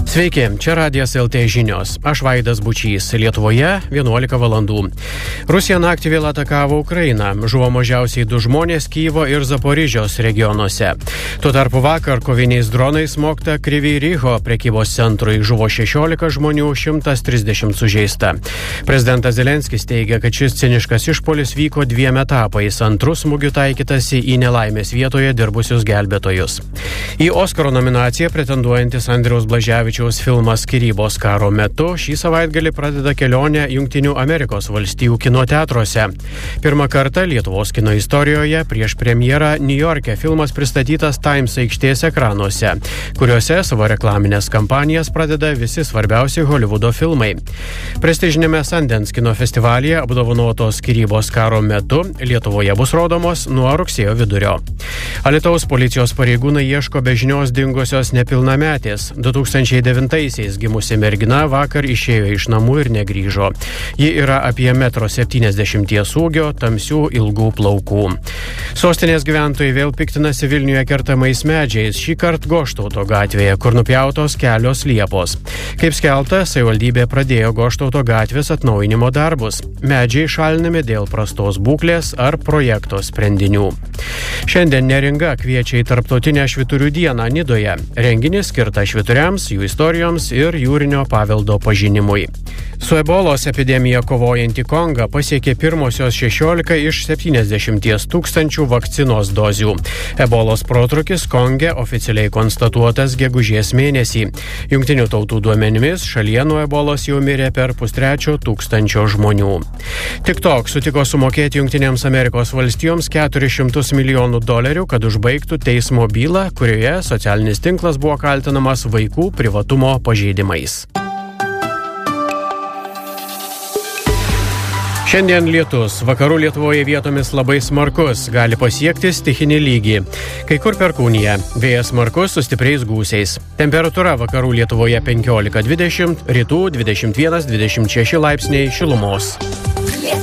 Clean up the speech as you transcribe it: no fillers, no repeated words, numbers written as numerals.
Sveiki, čia Radijas LT žinios. Aš Vaidas Bučys. Lietuvoje 11 valandų. Rusija naktį vėl atakavo Ukrainą. Žuvo mažiausiai 2 žmonės Kyjivo ir Zaporižios regionuose. Tuo tarpu vakar koviniais dronais smogta Kryvyj Riho prekybos centrui. Žuvo 16 žmonių, 130 sužeista. Prezidentas Zelenskis teigia, kad šis ciniškas išpuolis vyko 2 etapais. Antrų smūgių taikytasi į nelaimės vietoje dirbusius gelbėtojus. Į Oskaro nominaciją pretenduojantis Andriaus Blaževičiaus filmas Skyrybos karo metu šį savaitgalį pradeda kelionę Jungtinių Amerikos valstijų kino teatruose. Pirmą kartą Lietuvos kino istorijoje prieš premjerą Niujorke filmas pristatytas Times aikštės ekranuose, kuriuose savo reklaminės kampanijas pradeda visi svarbiausi Holivudo filmai. Prestižinėme Sundance kino festivalyje apdovanotos Skyrybos karo metu Lietuvoje bus rodomos nuo rugsėjo vidurio. Alytaus policijos pareigūnai ieško be žinios dingusios nepilnametės. 2009-aisiais gimusi mergina vakar išėjo iš namų ir negrįžo. Ji yra apie 1,70 m ūgio, tamsių ilgų plaukų. Sostinės gyventojai vėl piktinasi Vilniuje kertamais medžiais, šį kartą Goštauto gatvėje, kur nupjautos kelios liepos. Kaip skelbta, savivaldybė pradėjo Goštauto gatvės atnaujinimo darbus. Medžiai šalinami dėl prastos būklės ar projekto sprendinių. Šiandien Neringa kviečia į tarptautinę švyturių dieną Nidoje. Renginys skirtas švyturiams, jų istorijoms ir jūrinio paveldo pažinimui. Su ebolos epidemija kovojantį Kongą pasiekė pirmosios 16 iš 70 000 vakcinos dozių. Ebolos protrūkis Konge oficialiai konstatuotas gegužės mėnesį. Jungtinių tautų duomenimis šalyje nuo ebolos jau mirė per 530 žmonių. TikTok sutiko sumokėti Jungtinėms Amerikos valstijoms $400 milijonų, kad užbaigtų teismo bylą, kurioje socialinis tinklas buvo kaltinamas vaikų privatumo pažeidimais. Šiandien lietus. Vakarų Lietuvoje vietomis labai smarkus, gali pasiekti stichinį lygį. Kai kur perkūnija. Vėjas smarkus su stipriais gūsiais. Temperatūra vakarų Lietuvoje 15-20, rytų 21-26 laipsniai šilumos.